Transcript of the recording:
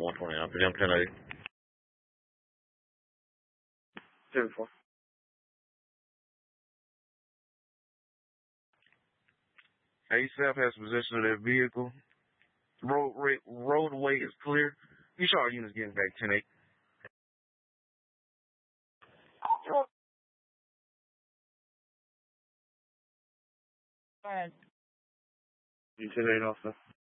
129. Presume 1080. 74. ASAP has possession of that vehicle. Roadway is clear. You saw our units getting back 10-8. You 10-8 also.